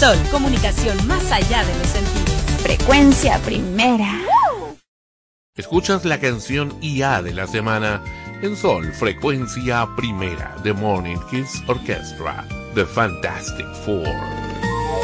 Sol, comunicación más allá de los sentidos. Frecuencia primera. Escuchas la canción IA de la semana en Sol, frecuencia primera, The Morning Kids Orchestra, The Fantastic Four.